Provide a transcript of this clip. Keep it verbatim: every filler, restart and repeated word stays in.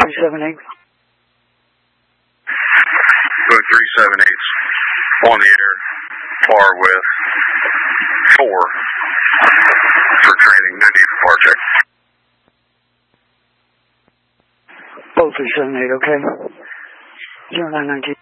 three seven eight. Boeing three seven eight on the air, far with four for training, no need for far check. Both three seven eight, okay. zero nine nineteen.